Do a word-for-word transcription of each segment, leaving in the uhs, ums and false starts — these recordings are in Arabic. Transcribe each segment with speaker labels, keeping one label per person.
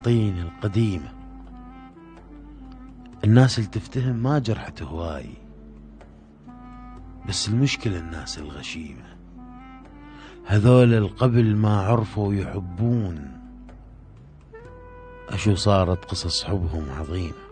Speaker 1: الطين القديمة. الناس اللي تفتهم ما جرحت هواي، بس المشكلة الناس الغشيمة، هذول القبل ما عرفوا يحبون، أشو صارت قصص حبهم عظيمة.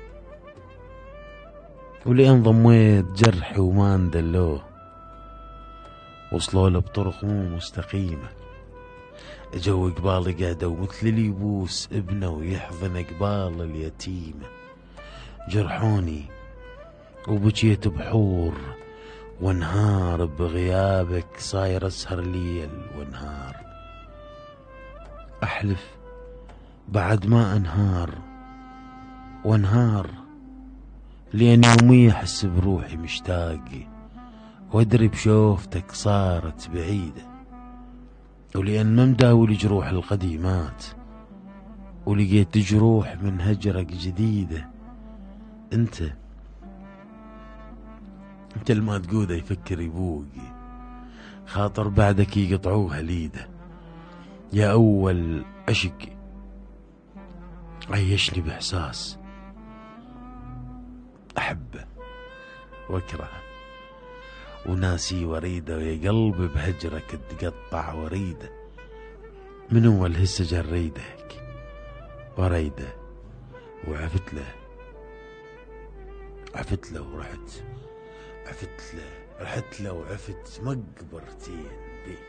Speaker 1: ولأن ضميت جرحي وما اندلوه، وصلوا له بطرق مو مستقيمة. جو قبالي قعدوا مثل اللي يبوس ابنه ويحضن قبال اليتيمة. جرحوني وبكيت بحور وانهار، بغيابك صاير اسهر ليل ونهار. احلف بعد ما انهار وانهار، لأن يومي احس بروحي مشتاق، وادري بشوفتك صارت بعيدة. ولأن ما مداول جروح القديمات، ولقيت جروح من هجرك جديدة. انت انت اللي ما تقوده يفكر يبوق، خاطر بعدك يقطعوها ليده. يا اول عشق عيشني باحساس، احبه واكرهه وناسي وريده، ويا قلبي بهجرك تقطع وريده. من اول هسه جريدك وريده، وعفت له عفت له ورحت، عفت له رحت له وعفت مقبرتين بيه.